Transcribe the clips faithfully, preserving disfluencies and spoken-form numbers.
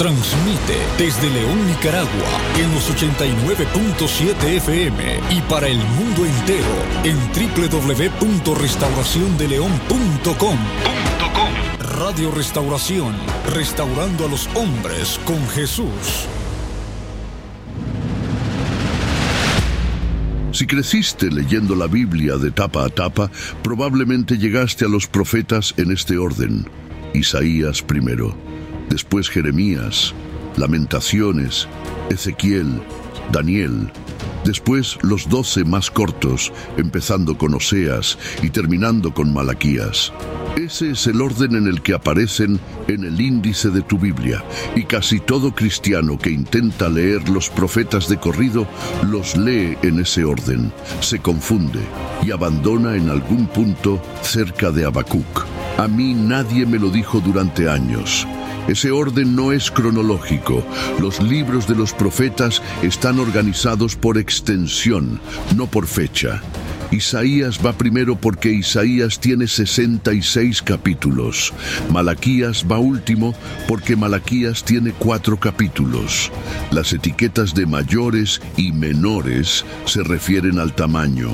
Transmite desde León, Nicaragua, en los ochenta y nueve punto siete F M y para el mundo entero en doble u doble u doble u punto restauración de león punto com. Radio Restauración, restaurando a los hombres con Jesús. Si creciste leyendo la Biblia de tapa a tapa, probablemente llegaste a los profetas en este orden. Isaías primero, después Jeremías, Lamentaciones, Ezequiel, Daniel, después los doce más cortos, empezando con Oseas y terminando con Malaquías. Ese es el orden en el que aparecen en el índice de tu Biblia, y casi todo cristiano que intenta leer los profetas de corrido los lee en ese orden, se confunde y abandona en algún punto cerca de Habacuc. A mí nadie me lo dijo durante años. Ese orden no es cronológico. Los libros de los profetas están organizados por extensión, no por fecha. Isaías va primero porque Isaías tiene sesenta y seis capítulos. Malaquías va último porque Malaquías tiene cuatro capítulos. Las etiquetas de mayores y menores se refieren al tamaño.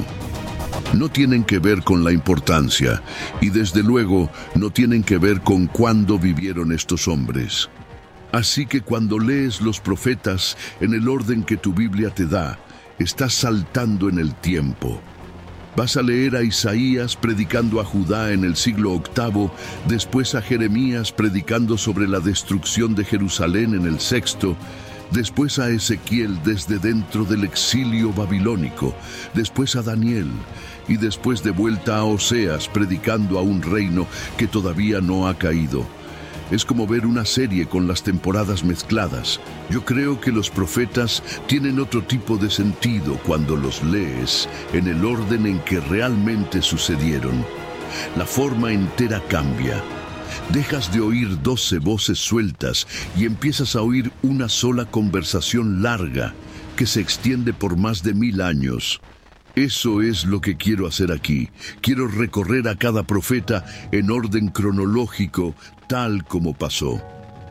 No tienen que ver con la importancia, y desde luego no tienen que ver con cuándo vivieron estos hombres. Así que cuando lees los profetas en el orden que tu Biblia te da, estás saltando en el tiempo. Vas a leer a Isaías predicando a Judá en el siglo octavo, después a Jeremías predicando sobre la destrucción de Jerusalén en el sexto, después a Ezequiel desde dentro del exilio babilónico, después a Daniel, y después de vuelta a Oseas predicando a un reino que todavía no ha caído. Es como ver una serie con las temporadas mezcladas. Yo creo que los profetas tienen otro tipo de sentido cuando los lees en el orden en que realmente sucedieron. La forma entera cambia. Dejas de oír doce voces sueltas y empiezas a oír una sola conversación larga que se extiende por más de mil años. Eso es lo que quiero hacer aquí. Quiero recorrer a cada profeta en orden cronológico, tal como pasó.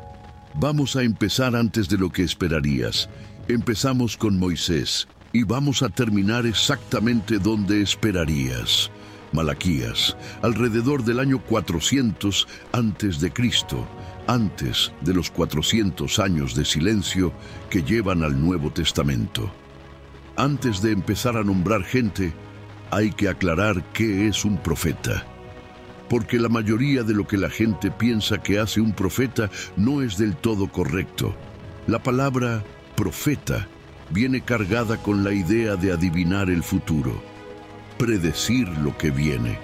Vamos a empezar antes de lo que esperarías. Empezamos con Moisés y vamos a terminar exactamente donde esperarías. Malaquías, alrededor del año cuatrocientos antes de Cristo, antes de los cuatrocientos años de silencio que llevan al Nuevo Testamento. Antes de empezar a nombrar gente, hay que aclarar qué es un profeta. Porque la mayoría de lo que la gente piensa que hace un profeta no es del todo correcto. La palabra profeta viene cargada con la idea de adivinar el futuro, predecir lo que viene,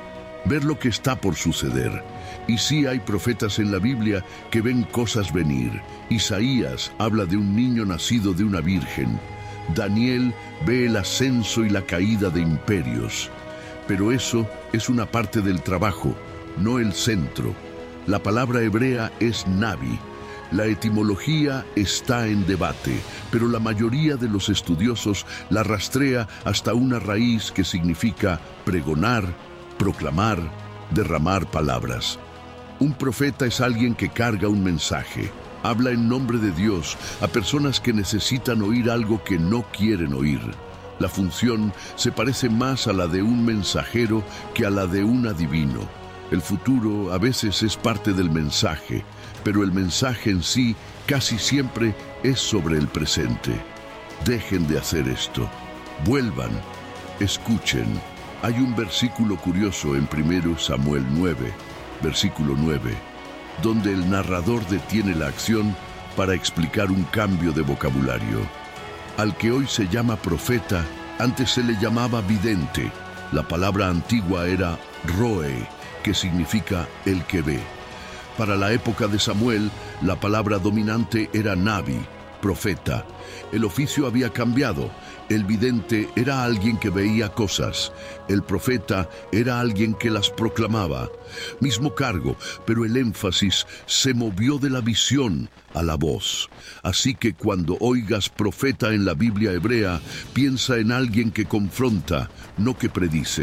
ver lo que está por suceder. Y sí hay profetas en la Biblia que ven cosas venir. Isaías habla de un niño nacido de una virgen. Daniel ve el ascenso y la caída de imperios. Pero eso es una parte del trabajo, no el centro. La palabra hebrea es navi. La etimología está en debate, pero la mayoría de los estudiosos la rastrea hasta una raíz que significa pregonar, proclamar, derramar palabras. Un profeta es alguien que carga un mensaje. Habla en nombre de Dios a personas que necesitan oír algo que no quieren oír. La función se parece más a la de un mensajero que a la de un adivino. El futuro a veces es parte del mensaje, pero el mensaje en sí casi siempre es sobre el presente. Dejen de hacer esto. Vuelvan. Escuchen. Hay un versículo curioso en primero Samuel nueve, versículo nueve. Donde el narrador detiene la acción para explicar un cambio de vocabulario. Al que hoy se llama profeta, antes se le llamaba vidente. La palabra antigua era roe, que significa el que ve. Para la época de Samuel, la palabra dominante era navi, profeta. El oficio había cambiado. El vidente era alguien que veía cosas. El profeta era alguien que las proclamaba. Mismo cargo, pero el énfasis se movió de la visión a la voz. Así que cuando oigas profeta en la Biblia hebrea, piensa en alguien que confronta, no que predice.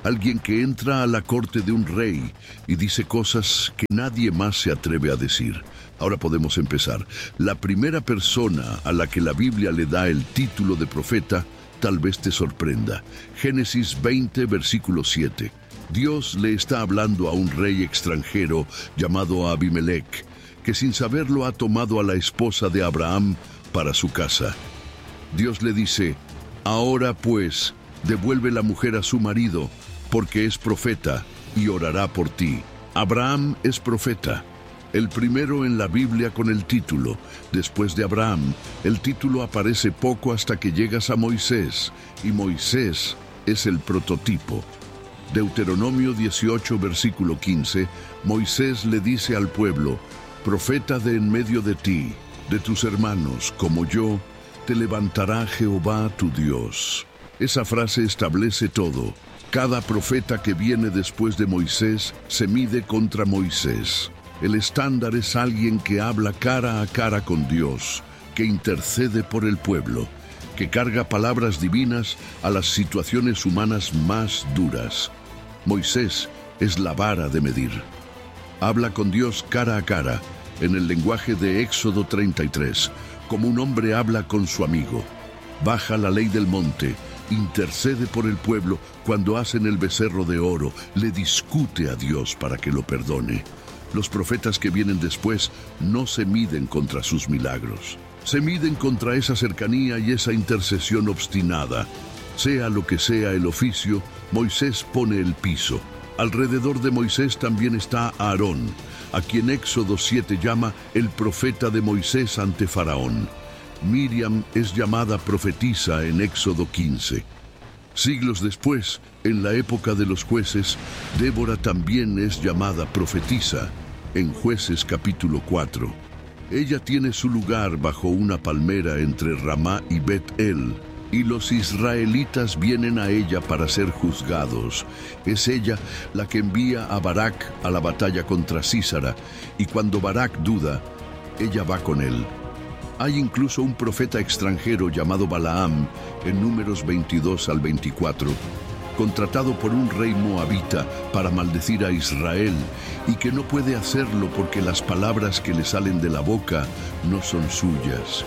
alguien que entra a la corte de un rey y dice cosas que nadie más se atreve a decir. Ahora podemos empezar. La primera persona a la que la Biblia le da el título de profeta tal vez te sorprenda. Génesis veinte, versículo siete. Dios le está hablando a un rey extranjero llamado Abimelech, que sin saberlo ha tomado a la esposa de Abraham para su casa. Dios le dice: ahora pues, devuelve la mujer a su marido, porque es profeta y orará por ti. Abraham es profeta, el primero en la Biblia con el título. Después de Abraham, el título aparece poco hasta que llegas a Moisés, y Moisés es el prototipo. Deuteronomio dieciocho, versículo quince, Moisés le dice al pueblo: profeta de en medio de ti, de tus hermanos, como yo, te levantará Jehová tu Dios. Esa frase establece todo. Cada profeta que viene después de Moisés se mide contra Moisés. El estándar es alguien que habla cara a cara con Dios, que intercede por el pueblo, que carga palabras divinas a las situaciones humanas más duras. Moisés es la vara de medir. Habla con Dios cara a cara, en el lenguaje de Éxodo treinta y tres, como un hombre habla con su amigo. Baja la ley del monte, intercede por el pueblo cuando hacen el becerro de oro, le discute a Dios para que lo perdone. Los profetas que vienen después no se miden contra sus milagros. Se miden contra esa cercanía y esa intercesión obstinada. Sea lo que sea el oficio, Moisés pone el piso. Alrededor de Moisés también está Aarón, a quien Éxodo siete llama el profeta de Moisés ante Faraón. Miriam es llamada profetisa en Éxodo quince. Siglos después, en la época de los jueces, Débora también es llamada profetisa en Jueces capítulo cuatro. Ella tiene su lugar bajo una palmera entre Ramá y Bet-El, y los israelitas vienen a ella para ser juzgados. Es ella la que envía a Barak a la batalla contra Sísara, y cuando Barak duda, ella va con él. Hay incluso un profeta extranjero llamado Balaam, en Números veintidós al veinticuatro, contratado por un rey moabita para maldecir a Israel, y que no puede hacerlo porque las palabras que le salen de la boca no son suyas.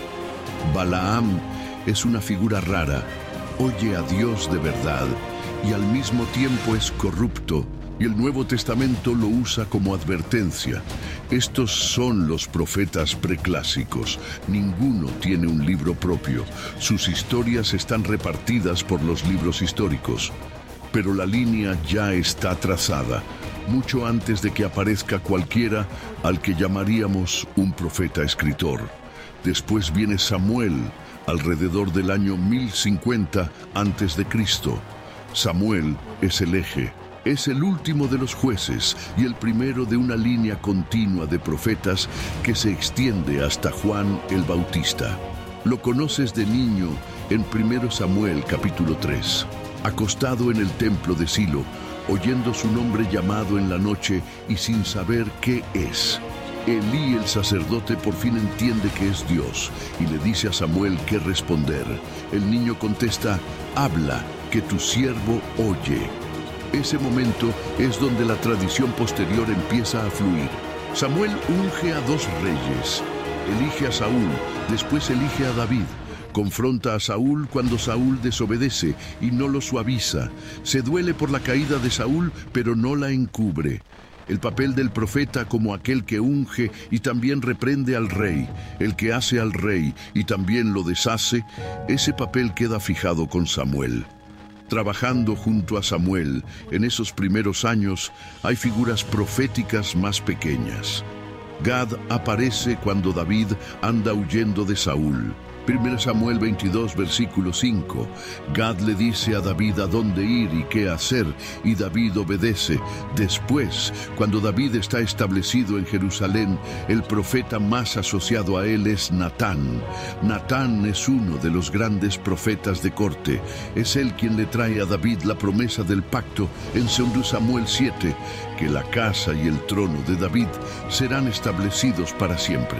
Balaam es una figura rara, oye a Dios de verdad, y al mismo tiempo es corrupto, y el Nuevo Testamento lo usa como advertencia. Estos son los profetas preclásicos. Ninguno tiene un libro propio. Sus historias están repartidas por los libros históricos. Pero la línea ya está trazada, mucho antes de que aparezca cualquiera al que llamaríamos un profeta escritor. Después viene Samuel, alrededor del año mil cincuenta antes de Cristo. Samuel es el eje. Es el último de los jueces y el primero de una línea continua de profetas que se extiende hasta Juan el Bautista. Lo conoces de niño en primero Samuel capítulo tres. Acostado en el templo de Silo, oyendo su nombre llamado en la noche y sin saber qué es. Elí el sacerdote por fin entiende que es Dios y le dice a Samuel qué responder. El niño contesta: habla, que tu siervo oye. Ese momento es donde la tradición posterior empieza a fluir. Samuel unge a dos reyes. Elige a Saúl, después elige a David. Confronta a Saúl cuando Saúl desobedece y no lo suaviza. Se duele por la caída de Saúl, pero no la encubre. El papel del profeta como aquel que unge y también reprende al rey, el que hace al rey y también lo deshace, ese papel queda fijado con Samuel. Trabajando junto a Samuel, en esos primeros años, hay figuras proféticas más pequeñas. Gad aparece cuando David anda huyendo de Saúl. primero Samuel veintidós, versículo cinco. Gad le dice a David a dónde ir y qué hacer, y David obedece. Después, cuando David está establecido en Jerusalén, el profeta más asociado a él es Natán. Natán es uno de los grandes profetas de corte. Es él quien le trae a David la promesa del pacto en segundo Samuel siete, que la casa y el trono de David serán establecidos para siempre.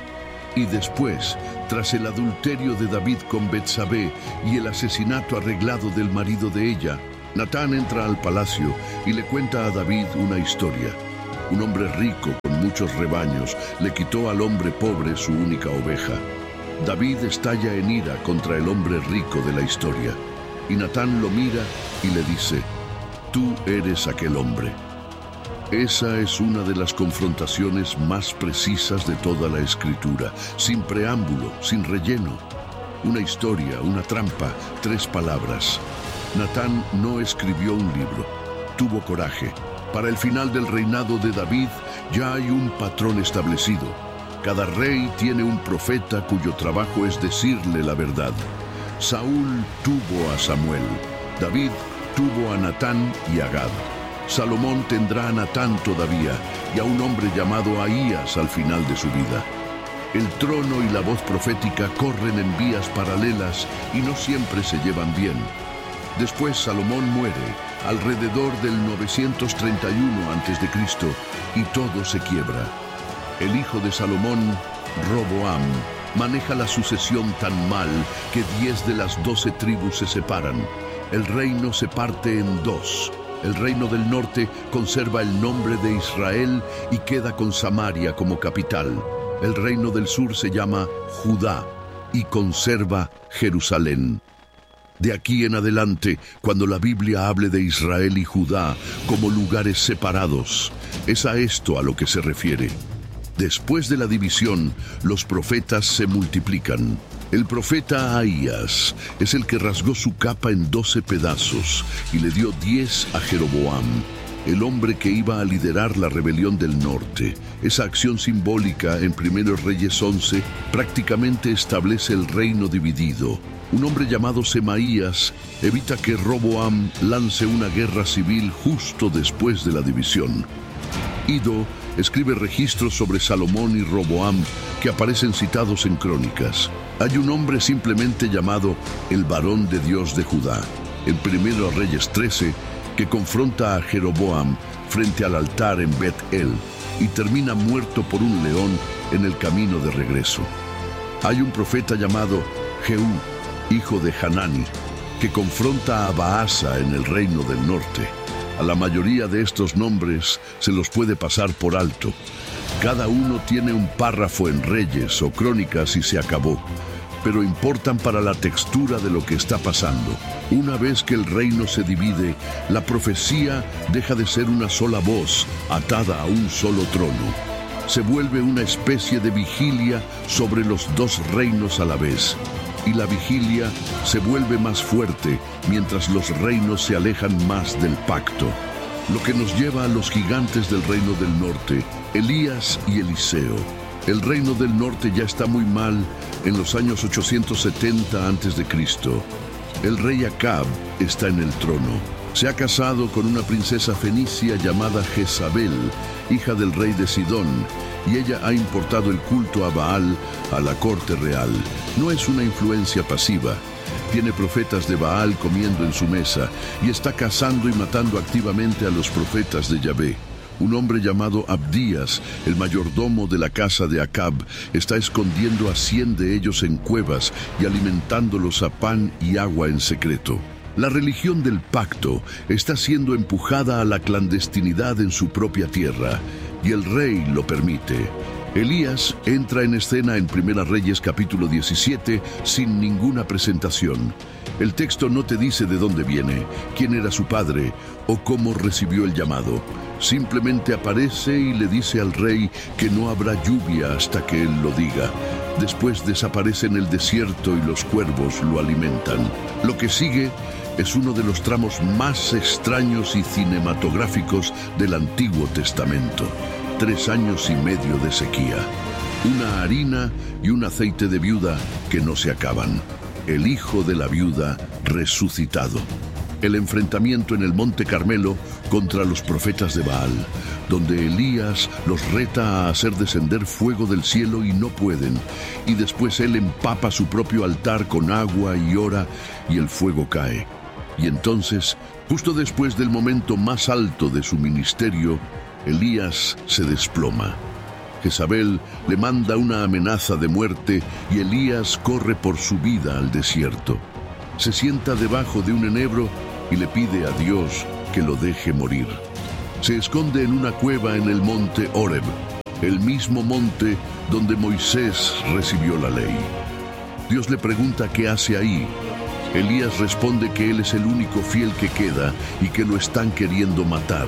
Y después, tras el adulterio de David con Betsabé y el asesinato arreglado del marido de ella, Natán entra al palacio y le cuenta a David una historia. Un hombre rico con muchos rebaños le quitó al hombre pobre su única oveja. David estalla en ira contra el hombre rico de la historia, y Natán lo mira y le dice: «Tú eres aquel hombre». Esa es una de las confrontaciones más precisas de toda la Escritura, sin preámbulo, sin relleno. Una historia, una trampa, tres palabras. Natán no escribió un libro, tuvo coraje. Para el final del reinado de David ya hay un patrón establecido. Cada rey tiene un profeta cuyo trabajo es decirle la verdad. Saúl tuvo a Samuel, David tuvo a Natán y a Gad. Salomón tendrá a Natán todavía y a un hombre llamado Ahías al final de su vida. El trono y la voz profética corren en vías paralelas y no siempre se llevan bien. Después Salomón muere alrededor del novecientos treinta y uno antes de Cristo y todo se quiebra. El hijo de Salomón, Roboam, maneja la sucesión tan mal que diez de las doce tribus se separan. El reino se parte en dos. El reino del norte conserva el nombre de Israel y queda con Samaria como capital. El reino del sur se llama Judá y conserva Jerusalén. De aquí en adelante, cuando la Biblia hable de Israel y Judá como lugares separados, es a esto a lo que se refiere. Después de la división, los profetas se multiplican. El profeta Ahías es el que rasgó su capa en doce pedazos y le dio diez a Jeroboam, el hombre que iba a liderar la rebelión del norte. Esa acción simbólica en Primeros Reyes once prácticamente establece el reino dividido. Un hombre llamado Semaías evita que Roboam lance una guerra civil justo después de la división. Ido escribe registros sobre Salomón y Roboam que aparecen citados en crónicas. Hay un hombre simplemente llamado el varón de Dios de Judá, en Primeros Reyes trece, que confronta a Jeroboam frente al altar en Bet-El y termina muerto por un león en el camino de regreso. Hay un profeta llamado Jehú, hijo de Hanani, que confronta a Baasa en el reino del norte. A la mayoría de estos nombres se los puede pasar por alto. Cada uno tiene un párrafo en Reyes o Crónicas y se acabó, pero importan para la textura de lo que está pasando. Una vez que el reino se divide, la profecía deja de ser una sola voz atada a un solo trono. Se vuelve una especie de vigilia sobre los dos reinos a la vez. Y la vigilia se vuelve más fuerte mientras los reinos se alejan más del pacto. Lo que nos lleva a los gigantes del reino del norte, Elías y Eliseo. El reino del norte ya está muy mal en los años ochocientos setenta antes de Cristo. El rey Acab está en el trono. Se ha casado con una princesa fenicia llamada Jezabel, hija del rey de Sidón, y ella ha importado el culto a Baal a la corte real. No es una influencia pasiva. Tiene profetas de Baal comiendo en su mesa y está cazando y matando activamente a los profetas de Yahvé. Un hombre llamado Abdías, el mayordomo de la casa de Acab, está escondiendo a cien de ellos en cuevas y alimentándolos a pan y agua en secreto. La religión del pacto está siendo empujada a la clandestinidad en su propia tierra, y el rey lo permite. Elías entra en escena en Primera Reyes capítulo diecisiete sin ninguna presentación. El texto no te dice de dónde viene, quién era su padre o cómo recibió el llamado. Simplemente aparece y le dice al rey que no habrá lluvia hasta que él lo diga. Después desaparece en el desierto y los cuervos lo alimentan. Lo que sigue es uno de los tramos más extraños y cinematográficos del Antiguo Testamento. Tres años y medio de sequía. Una harina y un aceite de viuda que no se acaban. El hijo de la viuda resucitado. El enfrentamiento en el Monte Carmelo contra los profetas de Baal, donde Elías los reta a hacer descender fuego del cielo y no pueden, y después él empapa su propio altar con agua y ora, y el fuego cae. Y entonces, justo después del momento más alto de su ministerio, Elías se desploma. Jezabel le manda una amenaza de muerte y Elías corre por su vida al desierto. Se sienta debajo de un enebro y le pide a Dios que lo deje morir. Se esconde en una cueva en el monte Horeb, el mismo monte donde Moisés recibió la ley. Dios le pregunta qué hace ahí. Elías responde que él es el único fiel que queda y que lo están queriendo matar.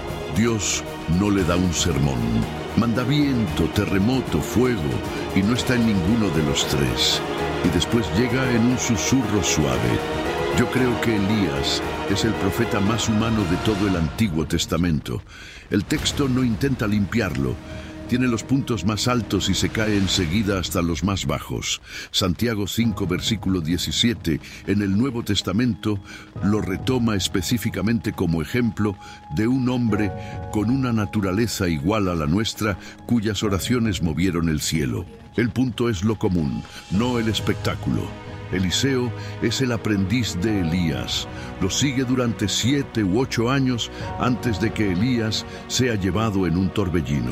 Dios no le da un sermón. Manda viento, terremoto, fuego, y no está en ninguno de los tres. Y después llega en un susurro suave. Yo creo que Elías es el profeta más humano de todo el Antiguo Testamento. El texto no intenta limpiarlo. Tiene los puntos más altos y se cae enseguida hasta los más bajos. Santiago cinco, versículo diecisiete, en el Nuevo Testamento, lo retoma específicamente como ejemplo de un hombre con una naturaleza igual a la nuestra, cuyas oraciones movieron el cielo. El punto es lo común, no el espectáculo. Eliseo es el aprendiz de Elías. Lo sigue durante siete u ocho años antes de que Elías sea llevado en un torbellino.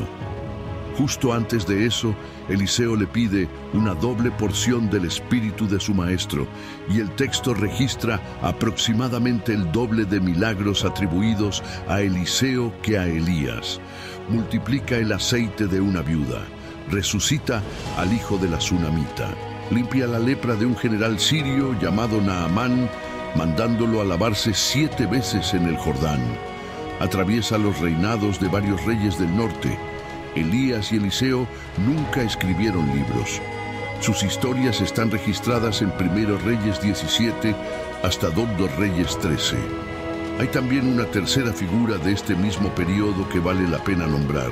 Justo antes de eso, Eliseo le pide una doble porción del espíritu de su maestro, y el texto registra aproximadamente el doble de milagros atribuidos a Eliseo que a Elías. Multiplica el aceite de una viuda, resucita al hijo de la sunamita, limpia la lepra de un general sirio llamado Naamán, mandándolo a lavarse siete veces en el Jordán. Atraviesa los reinados de varios reyes del norte. Elías y Eliseo nunca escribieron libros. Sus historias están registradas en Primero Reyes diecisiete hasta Segundo Reyes trece. Hay también una tercera figura de este mismo periodo que vale la pena nombrar.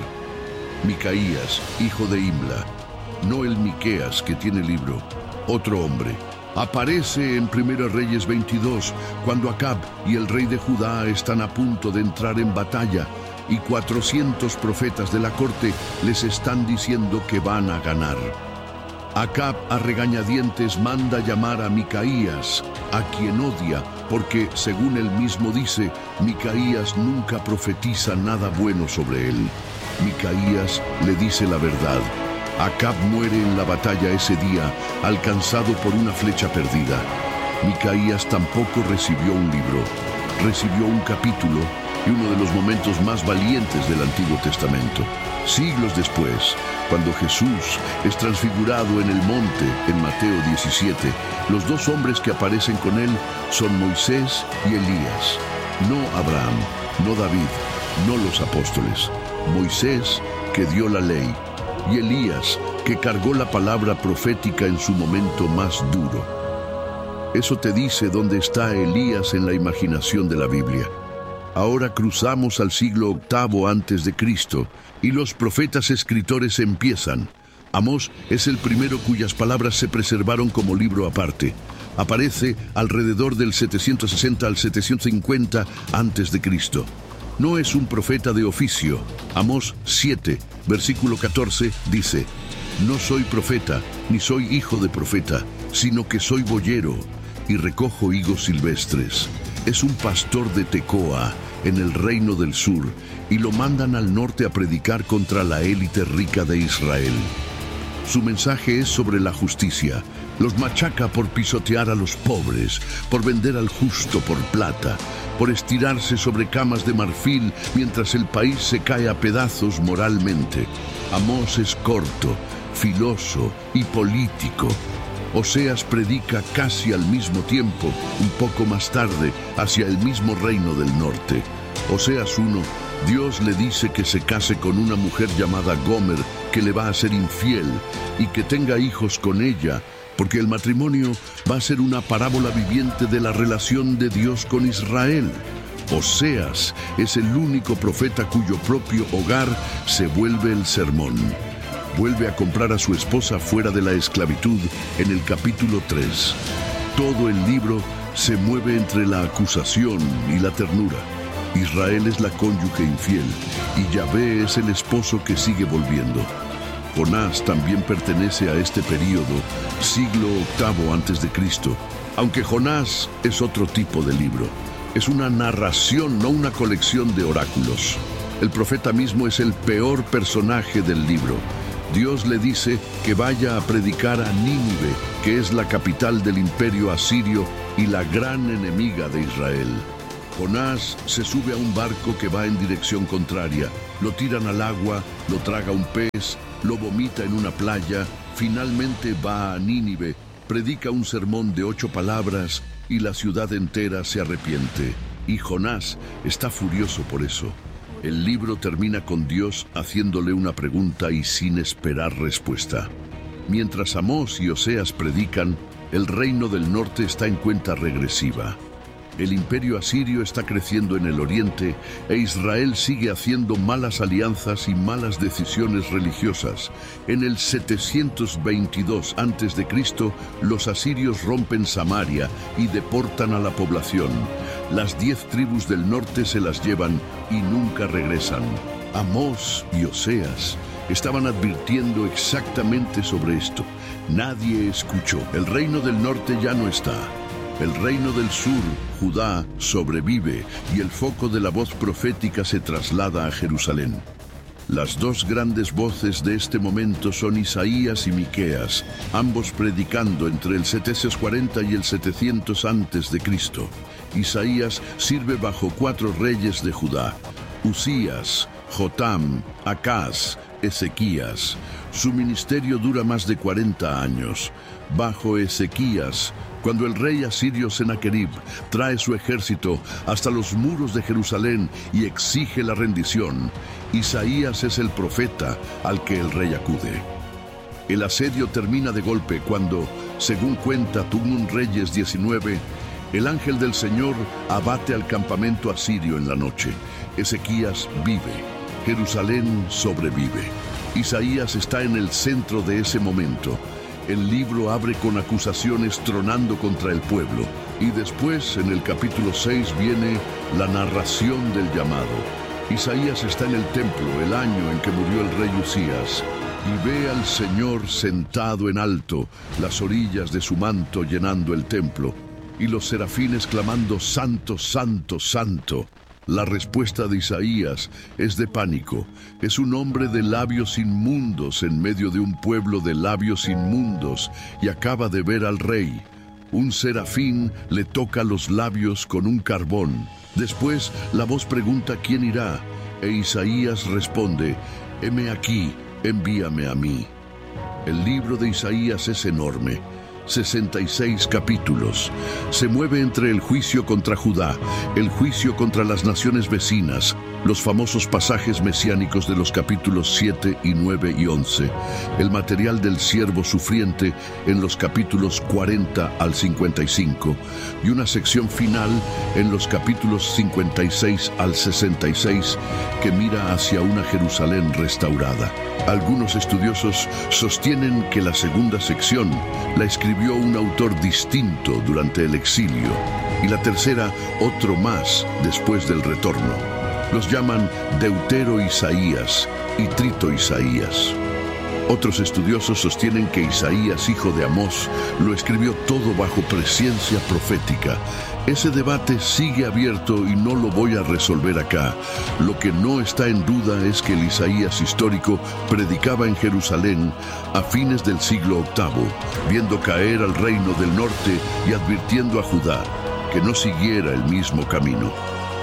Micaías, hijo de Imla. No el Miqueas que tiene libro, otro hombre. Aparece en Primero Reyes veintidós, cuando Acab y el rey de Judá están a punto de entrar en batalla, y cuatrocientos profetas de la corte les están diciendo que van a ganar. Acab a regañadientes manda llamar a Micaías, a quien odia, porque, según él mismo dice, Micaías nunca profetiza nada bueno sobre él. Micaías le dice la verdad. Acab muere en la batalla ese día, alcanzado por una flecha perdida. Micaías tampoco recibió un libro, recibió un capítulo y uno de los momentos más valientes del Antiguo Testamento. Siglos después, cuando Jesús es transfigurado en el monte en Mateo diecisiete, los dos hombres que aparecen con él son Moisés y Elías. No Abraham, no David, no los apóstoles. Moisés, que dio la ley, y Elías, que cargó la palabra profética en su momento más duro. Eso te dice dónde está Elías en la imaginación de la Biblia. Ahora cruzamos al siglo octavo antes de Cristo y los profetas escritores empiezan. Amós es el primero cuyas palabras se preservaron como libro aparte. Aparece alrededor del setecientos sesenta al setecientos cincuenta antes de Cristo. No es un profeta de oficio. Amós siete, versículo catorce, dice: No soy profeta, ni soy hijo de profeta, sino que soy boyero y recojo higos silvestres. Es un pastor de Tecoa, en el reino del sur, y lo mandan al norte a predicar contra la élite rica de Israel. Su mensaje es sobre la justicia. Los machaca por pisotear a los pobres, por vender al justo por plata, por estirarse sobre camas de marfil mientras el país se cae a pedazos moralmente. Amós es corto, filoso y político. Oseas predica casi al mismo tiempo, un poco más tarde, hacia el mismo reino del norte. Oseas uno, Dios le dice que se case con una mujer llamada Gomer, que le va a ser infiel, y que tenga hijos con ella, porque el matrimonio va a ser una parábola viviente de la relación de Dios con Israel. Oseas es el único profeta cuyo propio hogar se vuelve el sermón. Vuelve a comprar a su esposa fuera de la esclavitud en el capítulo tres. Todo el libro se mueve entre la acusación y la ternura. Israel es la cónyuge infiel y Yahvé es el esposo que sigue volviendo. Jonás también pertenece a este período, siglo octavo antes de Cristo, aunque Jonás es otro tipo de libro. Es una narración, no una colección de oráculos. El profeta mismo es el peor personaje del libro. Dios le dice que vaya a predicar a Nínive, que es la capital del imperio asirio y la gran enemiga de Israel. Jonás se sube a un barco que va en dirección contraria. Lo tiran al agua, lo traga un pez, lo vomita en una playa. Finalmente va a Nínive, predica un sermón de ocho palabras y la ciudad entera se arrepiente. Y Jonás está furioso por eso. El libro termina con Dios haciéndole una pregunta y sin esperar respuesta. Mientras Amós y Oseas predican, el reino del norte está en cuenta regresiva. El imperio asirio está creciendo en el oriente e Israel sigue haciendo malas alianzas y malas decisiones religiosas. En el setecientos veintidós antes de Cristo, los asirios rompen Samaria y deportan a la población. Las diez tribus del norte se las llevan y nunca regresan. Amós y Oseas estaban advirtiendo exactamente sobre esto. Nadie escuchó. El reino del norte ya no está. El reino del sur, Judá, sobrevive y el foco de la voz profética se traslada a Jerusalén. Las dos grandes voces de este momento son Isaías y Miqueas, ambos predicando entre el setecientos cuarenta y el setecientos antes de Cristo. Isaías sirve bajo cuatro reyes de Judá: Usías, Jotam, Acaz, Ezequías. Su ministerio dura más de cuarenta años. Bajo Ezequías, cuando el rey asirio Sennacherib trae su ejército hasta los muros de Jerusalén y exige la rendición, Isaías es el profeta al que el rey acude. El asedio termina de golpe cuando, según cuenta Tumnum Reyes diecinueve, el ángel del Señor abate al campamento asirio en la noche. Ezequías vive. Jerusalén sobrevive. Isaías está en el centro de ese momento. El libro abre con acusaciones tronando contra el pueblo, y después, en el capítulo seis, viene la narración del llamado. Isaías está en el templo el año en que murió el rey Usías, y ve al Señor sentado en alto, las orillas de su manto llenando el templo, y los serafines clamando: «Santo, santo, santo». La respuesta de Isaías es de pánico. Es un hombre de labios inmundos en medio de un pueblo de labios inmundos y acaba de ver al rey. Un serafín le toca los labios con un carbón. Después la voz pregunta quién irá e Isaías responde: «Heme aquí, envíame a mí». El libro de Isaías es enorme. sesenta y seis capítulos. Se mueve entre el juicio contra Judá, el juicio contra las naciones vecinas, los famosos pasajes mesiánicos de los capítulos siete y nueve y once, el material del siervo sufriente en los capítulos cuarenta al cincuenta y cinco, y una sección final en los capítulos cincuenta y seis al sesenta y seis que mira hacia una Jerusalén restaurada. Algunos estudiosos sostienen que la segunda sección la escribió un autor distinto durante el exilio y la tercera otro más después del retorno. Los llaman Deutero Isaías y Trito Isaías. Otros estudiosos sostienen que Isaías, hijo de Amós, lo escribió todo bajo presciencia profética. Ese debate sigue abierto y no lo voy a resolver acá. Lo que no está en duda es que el Isaías histórico predicaba en Jerusalén a fines del siglo octavo, viendo caer al reino del norte y advirtiendo a Judá que no siguiera el mismo camino.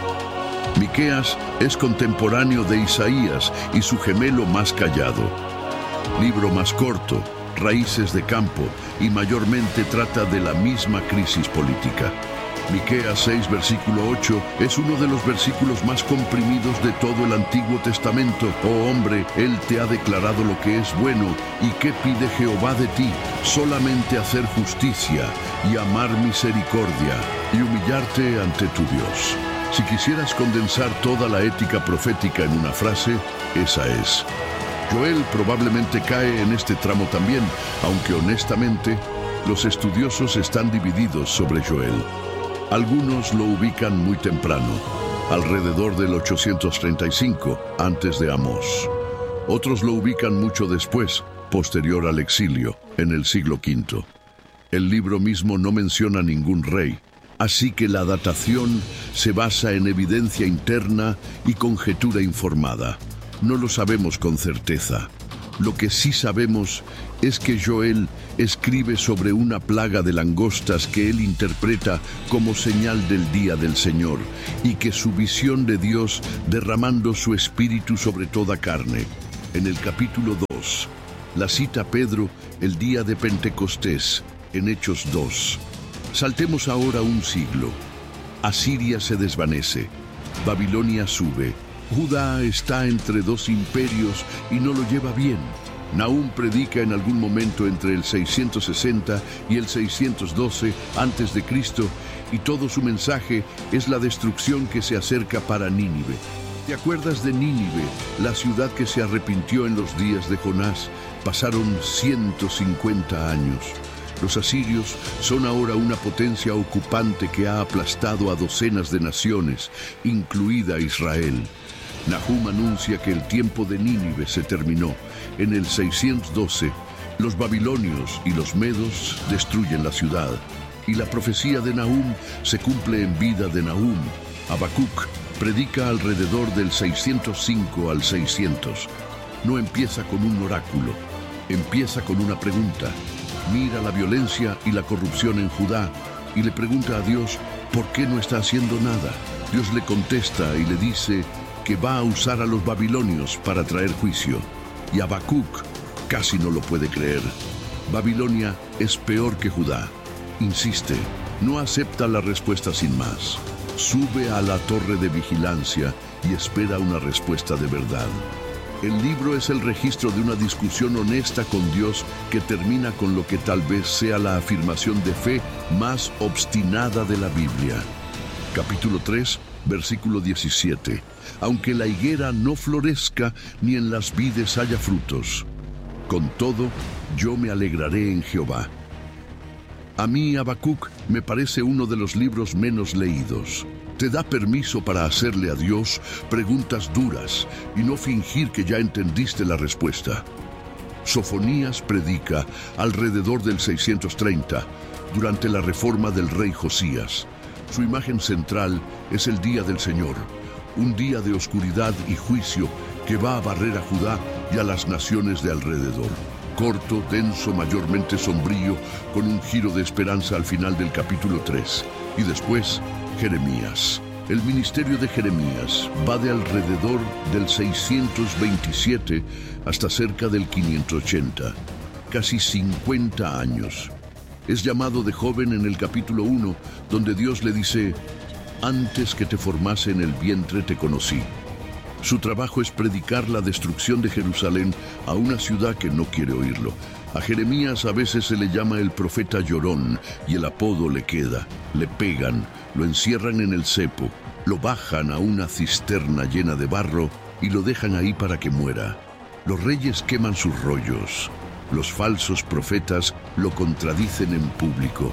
Miqueas es contemporáneo de Isaías y su gemelo más callado. Libro más corto, raíces de campo, y mayormente trata de la misma crisis política. Miqueas seis, versículo ocho, es uno de los versículos más comprimidos de todo el Antiguo Testamento. Oh hombre, Él te ha declarado lo que es bueno, ¿y qué pide Jehová de ti? Solamente hacer justicia y amar misericordia y humillarte ante tu Dios. Si quisieras condensar toda la ética profética en una frase, esa es. Joel probablemente cae en este tramo también, aunque honestamente, los estudiosos están divididos sobre Joel. Algunos lo ubican muy temprano, alrededor del ochocientos treinta y cinco, antes de Amós. Otros lo ubican mucho después, posterior al exilio, en el siglo quinto. El libro mismo no menciona ningún rey, así que la datación se basa en evidencia interna y conjetura informada. No lo sabemos con certeza. Lo que sí sabemos es que Joel escribe sobre una plaga de langostas que él interpreta como señal del día del Señor, y que su visión de Dios derramando su espíritu sobre toda carne. En el capítulo dos, la cita Pedro el día de Pentecostés, en Hechos dos. Saltemos ahora un siglo. Asiria se desvanece, Babilonia sube, Judá está entre dos imperios y no lo lleva bien. Nahum predica en algún momento entre el seiscientos sesenta y el seiscientos doce antes de Cristo, y todo su mensaje es la destrucción que se acerca para Nínive. ¿Te acuerdas de Nínive, la ciudad que se arrepintió en los días de Jonás? Pasaron ciento cincuenta años. Los asirios son ahora una potencia ocupante que ha aplastado a docenas de naciones, incluida Israel. Nahum anuncia que el tiempo de Nínive se terminó. En el seiscientos doce, los babilonios y los medos destruyen la ciudad, y la profecía de Nahum se cumple en vida de Nahum. Habacuc predica alrededor del seiscientos cinco al seiscientos. No empieza con un oráculo, empieza con una pregunta. Mira la violencia y la corrupción en Judá y le pregunta a Dios por qué no está haciendo nada. Dios le contesta y le dice que va a usar a los babilonios para traer juicio. Y Habacuc casi no lo puede creer. Babilonia es peor que Judá. Insiste, no acepta la respuesta sin más. Sube a la torre de vigilancia y espera una respuesta de verdad. El libro es el registro de una discusión honesta con Dios que termina con lo que tal vez sea la afirmación de fe más obstinada de la Biblia. Capítulo tres, versículo diecisiete. Aunque la higuera no florezca ni en las vides haya frutos, con todo yo me alegraré en Jehová. A mí Habacuc me parece uno de los libros menos leídos. Te da permiso para hacerle a Dios preguntas duras y no fingir que ya entendiste la respuesta. Sofonías predica alrededor del seiscientos treinta, durante la reforma del rey Josías. Su imagen central es el día del Señor, un día de oscuridad y juicio que va a barrer a Judá y a las naciones de alrededor. Corto, denso, mayormente sombrío, con un giro de esperanza al final del capítulo tres. Y después, Jeremías. El ministerio de Jeremías va de alrededor del seiscientos veintisiete hasta cerca del quinientos ochenta. Casi cincuenta años. Es llamado de joven en el capítulo uno, donde Dios le dice: antes que te formase en el vientre te conocí. Su trabajo es predicar la destrucción de Jerusalén a una ciudad que no quiere oírlo. A Jeremías a veces se le llama el profeta llorón, y el apodo le queda. Le pegan, lo encierran en el cepo, lo bajan a una cisterna llena de barro y lo dejan ahí para que muera. Los reyes queman sus rollos. Los falsos profetas lo contradicen en público.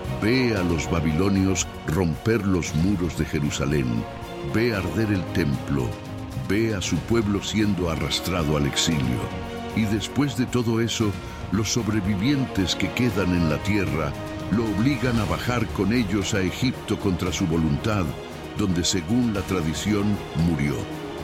Ve a los babilonios romper los muros de Jerusalén. Ve arder el templo. Ve a su pueblo siendo arrastrado al exilio. Y después de todo eso, los sobrevivientes que quedan en la tierra lo obligan a bajar con ellos a Egipto contra su voluntad, donde según la tradición murió.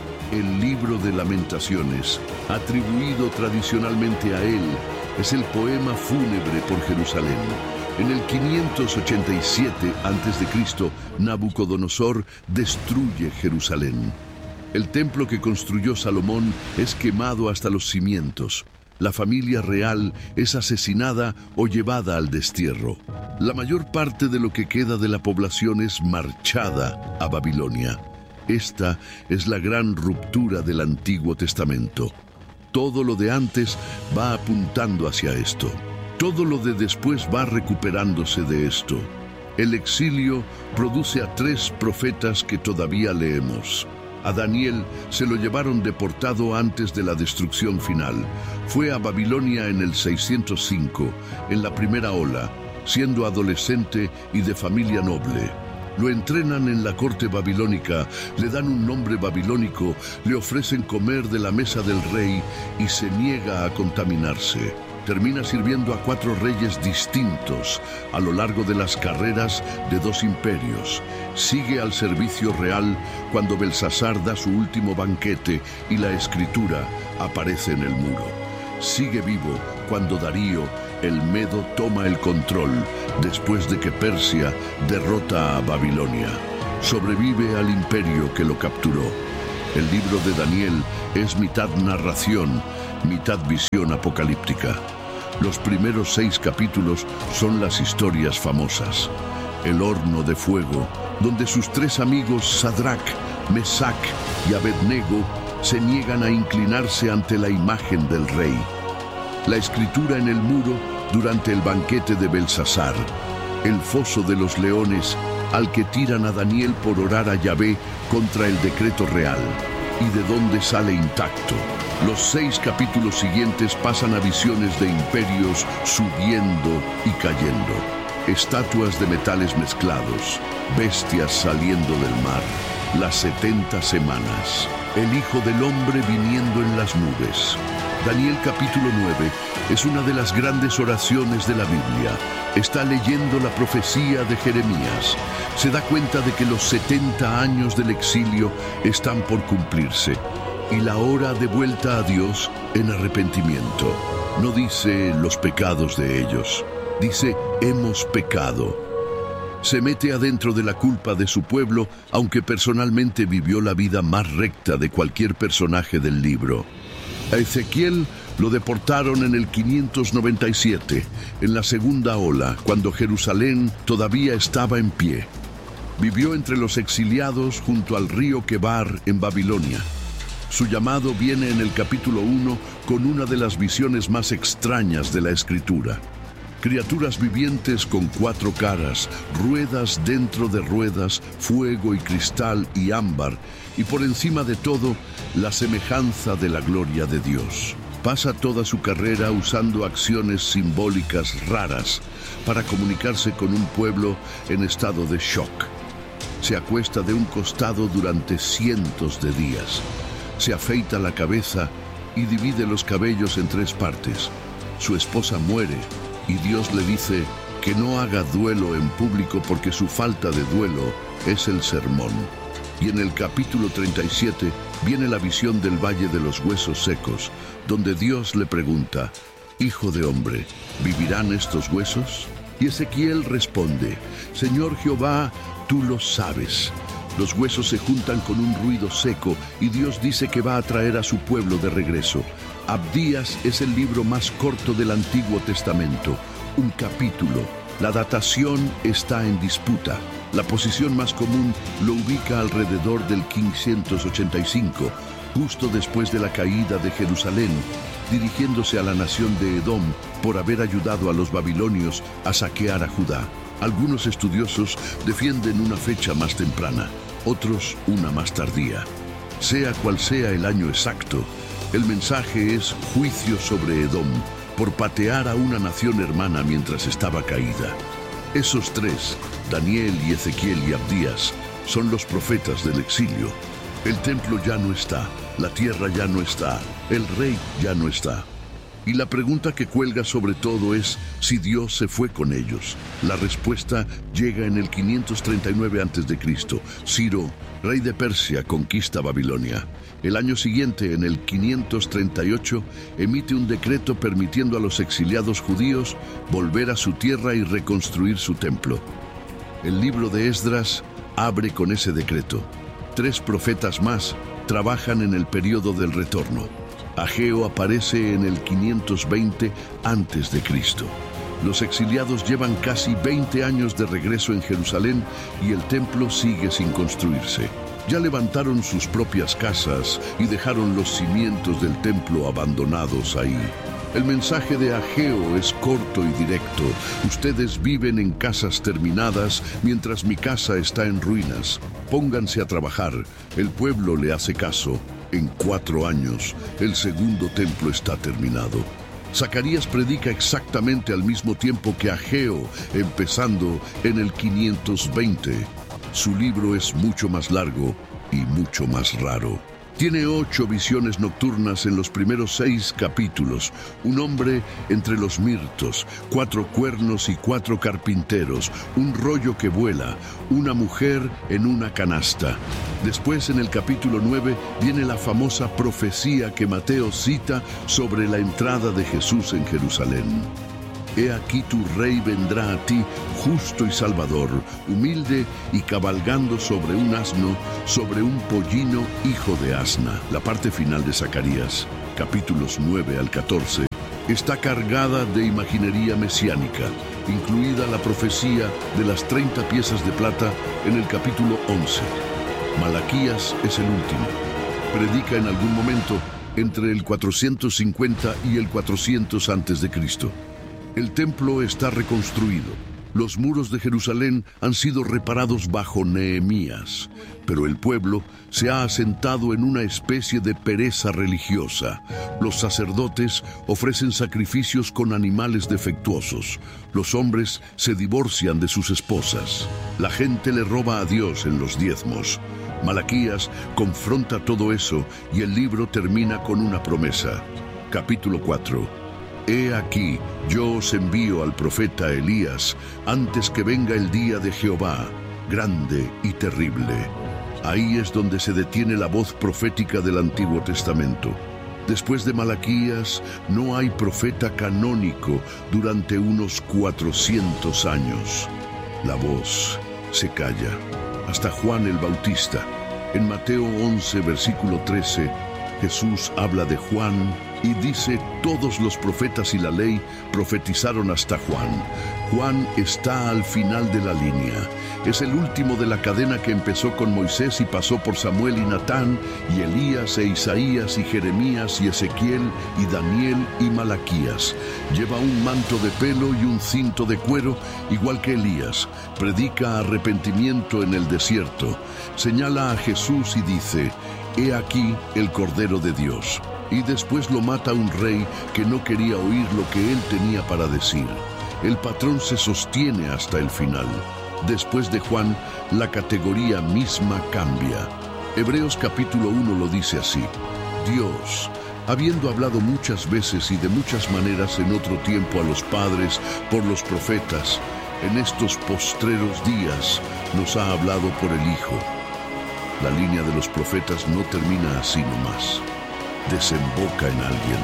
El libro de Lamentaciones, atribuido tradicionalmente a él, es el poema fúnebre por Jerusalén. En el quinientos ochenta y siete antes de Cristo, Nabucodonosor destruye Jerusalén. El templo que construyó Salomón es quemado hasta los cimientos. La familia real es asesinada o llevada al destierro. La mayor parte de lo que queda de la población es marchada a Babilonia. Esta es la gran ruptura del Antiguo Testamento. Todo lo de antes va apuntando hacia esto. Todo lo de después va recuperándose de esto. El exilio produce a tres profetas que todavía leemos. A Daniel se lo llevaron deportado antes de la destrucción final. Fue a Babilonia en el seiscientos cinco, en la primera ola, siendo adolescente y de familia noble. Lo entrenan en la corte babilónica, le dan un nombre babilónico, le ofrecen comer de la mesa del rey y se niega a contaminarse. Termina sirviendo a cuatro reyes distintos a lo largo de las carreras de dos imperios. Sigue al servicio real cuando Belsasar da su último banquete y la escritura aparece en el muro. sigue vivo cuando Darío, el Medo, toma el control después de que Persia derrota a Babilonia. Sobrevive al imperio que lo capturó. El libro de Daniel es mitad narración, mitad visión apocalíptica. Los primeros seis capítulos son las historias famosas. El horno de fuego, donde sus tres amigos Sadrach, Mesach y Abednego se niegan a inclinarse ante la imagen del rey. La escritura en el muro durante el banquete de Belsasar. El foso de los leones al que tiran a Daniel por orar a Yahvé contra el decreto real, y de dónde sale intacto. Los seis capítulos siguientes pasan a visiones de imperios subiendo y cayendo, estatuas de metales mezclados, bestias saliendo del mar, las setenta semanas, el Hijo del Hombre viniendo en las nubes. Daniel capítulo nueve es una de las grandes oraciones de la Biblia. Está leyendo la profecía de Jeremías. Se da cuenta de que los setenta años del exilio están por cumplirse y la hora de vuelta a Dios en arrepentimiento. No dice los pecados de ellos, dice hemos pecado. Se mete adentro de la culpa de su pueblo, aunque personalmente vivió la vida más recta de cualquier personaje del libro. A Ezequiel lo deportaron en el quinientos noventa y siete, en la segunda ola, cuando Jerusalén todavía estaba en pie. Vivió entre los exiliados junto al río Quebar en Babilonia. Su llamado viene en el capítulo uno con una de las visiones más extrañas de la Escritura. Criaturas vivientes con cuatro caras, ruedas dentro de ruedas, fuego y cristal y ámbar, y por encima de todo, la semejanza de la gloria de Dios. Pasa toda su carrera usando acciones simbólicas raras para comunicarse con un pueblo en estado de shock. Se acuesta de un costado durante cientos de días. Se afeita la cabeza y divide los cabellos en tres partes. Su esposa muere y Dios le dice que no haga duelo en público porque su falta de duelo es el sermón. Y en el capítulo treinta y siete viene la visión del Valle de los Huesos Secos, donde Dios le pregunta, Hijo de hombre, ¿vivirán estos huesos? Y Ezequiel responde, Señor Jehová, tú lo sabes. Los huesos se juntan con un ruido seco y Dios dice que va a traer a su pueblo de regreso. Abdías es el libro más corto del Antiguo Testamento, un capítulo. La datación está en disputa. La posición más común lo ubica alrededor del quinientos ochenta y cinco, justo después de la caída de Jerusalén, dirigiéndose a la nación de Edom por haber ayudado a los babilonios a saquear a Judá. Algunos estudiosos defienden una fecha más temprana, otros una más tardía. Sea cual sea el año exacto, el mensaje es juicio sobre Edom por patear a una nación hermana mientras estaba caída. Esos tres, Daniel y Ezequiel y Abdías, son los profetas del exilio. El templo ya no está, la tierra ya no está, el rey ya no está. Y la pregunta que cuelga sobre todo es si Dios se fue con ellos. La respuesta llega en el quinientos treinta y nueve antes de Cristo. Ciro, rey de Persia, conquista Babilonia. El año siguiente, en el quinientos treinta y ocho, emite un decreto permitiendo a los exiliados judíos volver a su tierra y reconstruir su templo. El libro de Esdras abre con ese decreto. Tres profetas más trabajan en el periodo del retorno. Ageo aparece en el quinientos veinte antes de Cristo. Los exiliados llevan casi veinte años de regreso en Jerusalén y el templo sigue sin construirse. Ya levantaron sus propias casas y dejaron los cimientos del templo abandonados ahí. El mensaje de Ageo es corto y directo. Ustedes viven en casas terminadas mientras mi casa está en ruinas. Pónganse a trabajar. El pueblo le hace caso. En cuatro años, el segundo templo está terminado. Zacarías predica exactamente al mismo tiempo que Ageo, empezando en el quinientos veinte. Su libro es mucho más largo y mucho más raro. Tiene ocho visiones nocturnas en los primeros seis capítulos. Un hombre entre los mirtos, cuatro cuernos y cuatro carpinteros, un rollo que vuela, una mujer en una canasta. Después, en el capítulo nueve, viene la famosa profecía que Mateo cita sobre la entrada de Jesús en Jerusalén. He aquí tu rey vendrá a ti, justo y salvador, humilde y cabalgando sobre un asno, sobre un pollino, hijo de asna. La parte final de Zacarías, capítulos nueve al catorce, está cargada de imaginería mesiánica, incluida la profecía de las treinta piezas de plata en el capítulo once. Malaquías es el último. Predica en algún momento entre el cuatrocientos cincuenta y el cuatrocientos antes de Cristo. El templo está reconstruido. Los muros de Jerusalén han sido reparados bajo Nehemías, pero el pueblo se ha asentado en una especie de pereza religiosa. Los sacerdotes ofrecen sacrificios con animales defectuosos. Los hombres se divorcian de sus esposas. La gente le roba a Dios en los diezmos. Malaquías confronta todo eso y el libro termina con una promesa. Capítulo cuatro. He aquí, yo os envío al profeta Elías antes que venga el día de Jehová, grande y terrible. Ahí es donde se detiene la voz profética del Antiguo Testamento. Después de Malaquías, no hay profeta canónico durante unos cuatrocientos años. La voz se calla. Hasta Juan el Bautista. En Mateo once, versículo trece, Jesús habla de Juan y dice: todos los profetas y la ley profetizaron hasta Juan. Juan está al final de la línea. Es el último de la cadena que empezó con Moisés y pasó por Samuel y Natán, y Elías e Isaías y Jeremías y Ezequiel y Daniel y Malaquías. Lleva un manto de pelo y un cinto de cuero, igual que Elías. Predica arrepentimiento en el desierto. Señala a Jesús y dice: he aquí el Cordero de Dios. Y después lo mata un rey que no quería oír lo que él tenía para decir. El patrón se sostiene hasta el final. Después de Juan, la categoría misma cambia. Hebreos capítulo uno lo dice así: Dios, habiendo hablado muchas veces y de muchas maneras en otro tiempo a los padres por los profetas, en estos postreros días nos ha hablado por el Hijo. La línea de los profetas no termina así nomás. Desemboca en alguien.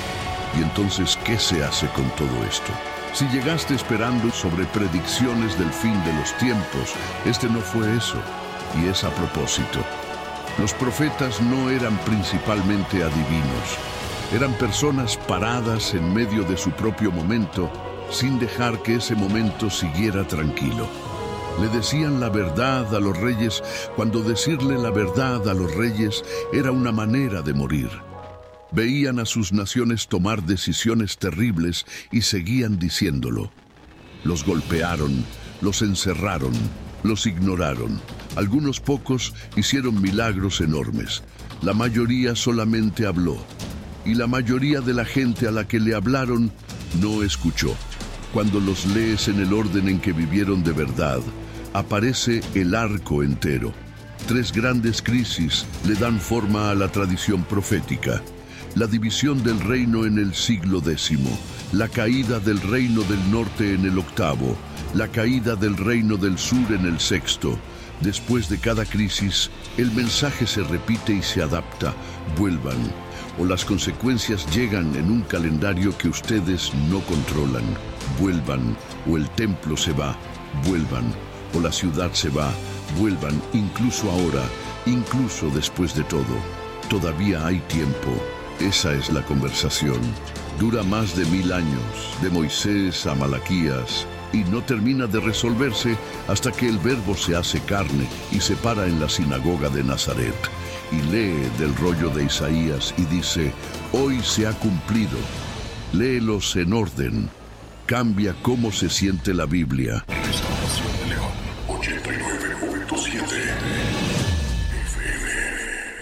Y entonces, ¿qué se hace con todo esto? Si llegaste esperando sobre predicciones del fin de los tiempos, este no fue eso, y es a propósito. Los profetas no eran principalmente adivinos. Eran personas paradas en medio de su propio momento, sin dejar que ese momento siguiera tranquilo. Le decían la verdad a los reyes cuando decirle la verdad a los reyes era una manera de morir. Veían a sus naciones tomar decisiones terribles y seguían diciéndolo. Los golpearon, los encerraron, los ignoraron. Algunos pocos hicieron milagros enormes. La mayoría solamente habló. Y la mayoría de la gente a la que le hablaron no escuchó. Cuando los lees en el orden en que vivieron de verdad, aparece el arco entero. Tres grandes crisis le dan forma a la tradición profética. La división del reino en el siglo décimo, la caída del reino del norte en el octavo, la caída del reino del sur en el sexto. Después de cada crisis, el mensaje se repite y se adapta. Vuelvan, o las consecuencias llegan en un calendario que ustedes no controlan. Vuelvan, o el templo se va. Vuelvan, o la ciudad se va. Vuelvan, incluso ahora, incluso después de todo. Todavía hay tiempo. Esa es la conversación. Dura más de mil años, de Moisés a Malaquías, y no termina de resolverse hasta que el Verbo se hace carne y se para en la sinagoga de Nazaret, y lee del rollo de Isaías y dice: hoy se ha cumplido. Léelos en orden. Cambia cómo se siente la Biblia. Restauración de León, ochenta y nueve punto siete.